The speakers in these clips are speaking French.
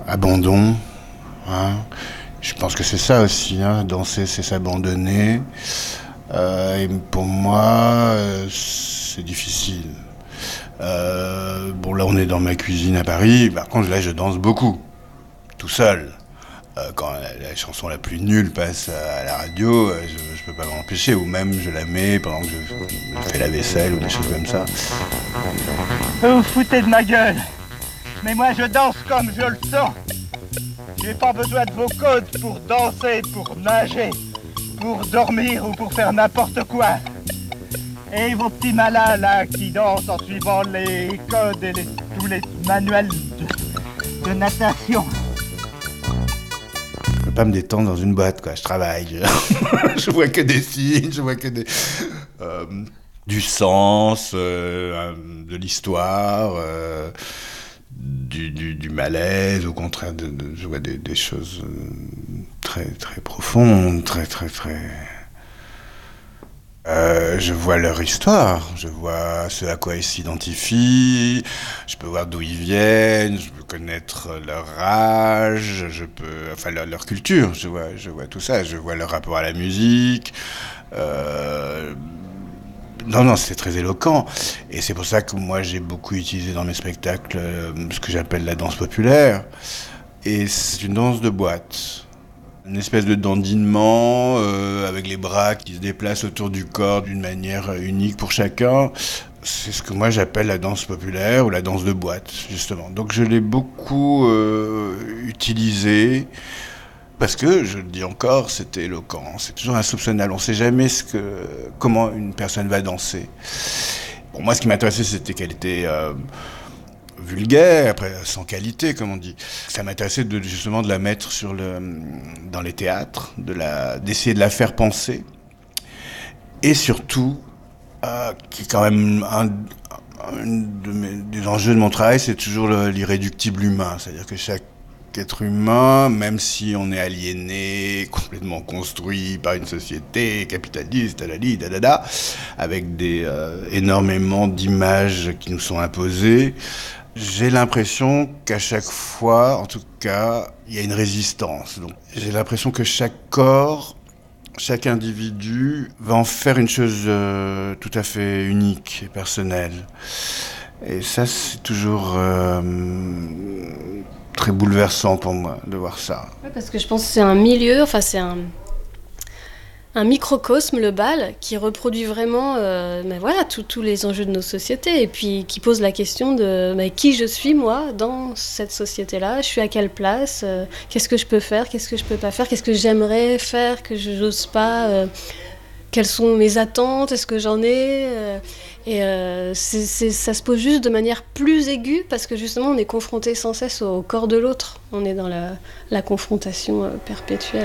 abandon. Hein. Je pense que c'est ça aussi, hein. Danser, c'est s'abandonner. Et pour moi, c'est difficile. Bon, là, on est dans ma cuisine à Paris. Par contre, là, je danse beaucoup, tout seul. Quand la chanson la plus nulle passe à la radio, je peux pas m'en empêcher. Ou même, je la mets pendant que je fais la vaisselle ou des choses comme ça. Vous vous foutez de ma gueule. Mais moi, je danse comme je le sens. J'ai pas besoin de vos codes pour danser, pour nager, pour dormir ou pour faire n'importe quoi. Et vos petits malins là qui dansent en suivant les codes et tous les manuels de natation. Je peux pas me détendre dans une boîte, quoi. Je travaille. Je vois que des signes, je vois que du sens, de l'histoire, du malaise. Au contraire, je vois des choses très, très profondes, très, très, très... je vois leur histoire, je vois ce à quoi ils s'identifient, je peux voir d'où ils viennent, je peux connaître leur âge, enfin leur culture, je vois tout ça, je vois leur rapport à la musique. Non, c'est très éloquent. Et c'est pour ça que moi j'ai beaucoup utilisé dans mes spectacles ce que j'appelle la danse populaire. Et c'est une danse de boîte. Une espèce de dandinement avec les bras qui se déplacent autour du corps d'une manière unique pour chacun. C'est ce que moi j'appelle la danse populaire ou la danse de boîte, justement. Donc je l'ai beaucoup utilisé parce que, je le dis encore, c'était éloquent. C'est toujours insoupçonnable. On ne sait jamais comment une personne va danser. Pour moi, ce qui m'intéressait, c'était qu'elle était... vulgaire, après sans qualité, comme on dit. Ça m'intéressait justement de la mettre dans les théâtres, d'essayer de la faire penser. Et surtout, qui est quand même des enjeux de mon travail, c'est toujours l'irréductible humain. C'est-à-dire que chaque être humain, même si on est aliéné, complètement construit par une société capitaliste, avec énormément d'images qui nous sont imposées, j'ai l'impression qu'à chaque fois, en tout cas, il y a une résistance. Donc, j'ai l'impression que chaque corps, chaque individu va en faire une chose tout à fait unique et personnelle. Et ça, c'est toujours très bouleversant pour moi de voir ça. Ouais, parce que je pense que c'est un milieu, enfin c'est un microcosme, le bal, qui reproduit vraiment tous les enjeux de nos sociétés et puis qui pose la question de qui je suis moi dans cette société-là, je suis à quelle place, qu'est-ce que je peux faire, qu'est-ce que je peux pas faire, qu'est-ce que j'aimerais faire, que je n'ose pas, quelles sont mes attentes, est-ce que j'en ai ça se pose juste de manière plus aiguë parce que justement on est confronté sans cesse au corps de l'autre, on est dans la confrontation perpétuelle.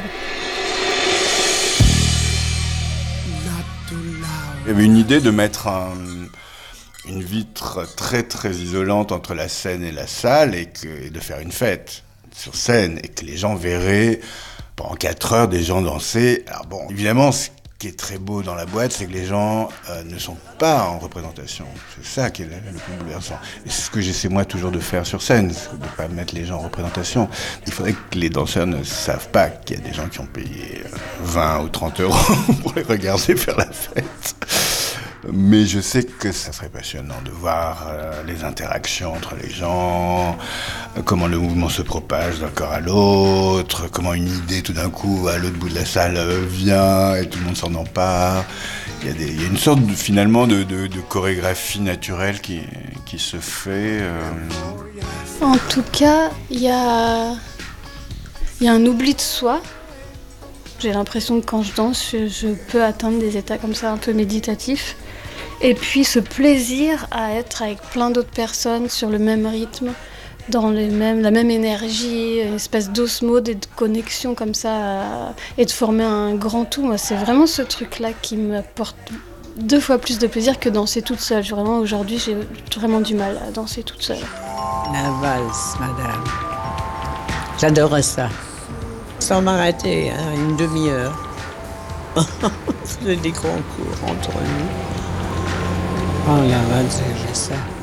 Il y avait une idée de mettre une vitre très très isolante entre la scène et la salle et de faire une fête sur scène et que les gens verraient pendant 4 heures des gens danser. Alors bon, évidemment, ce qui est très beau dans la boîte, c'est que les gens ne sont pas en représentation. C'est ça qui est le plus bouleversant. Et c'est ce que j'essaie moi toujours de faire sur scène, de ne pas mettre les gens en représentation. Il faudrait que les danseurs ne savent pas qu'il y a des gens qui ont payé 20 ou 30 euros pour les regarder faire la fête. Mais je sais que ça serait passionnant de voir les interactions entre les gens, comment le mouvement se propage d'un corps à l'autre, comment une idée tout d'un coup à l'autre bout de la salle vient et tout le monde s'en empare. Il y a une sorte finalement de chorégraphie naturelle qui se fait. En tout cas, il y a un oubli de soi. J'ai l'impression que quand je danse, je peux atteindre des états comme ça un peu méditatifs. Et puis ce plaisir à être avec plein d'autres personnes sur le même rythme, dans la même énergie, une espèce d'osmose et de connexion comme ça, et de former un grand tout. Moi, c'est vraiment ce truc-là qui m'apporte 2 fois plus de plaisir que danser toute seule. Vraiment, aujourd'hui, j'ai vraiment du mal à danser toute seule. La valse, madame. J'adorais ça. Sans m'arrêter, une demi-heure. On faisait des concours entre nous. Oh la valse, j'ai ça.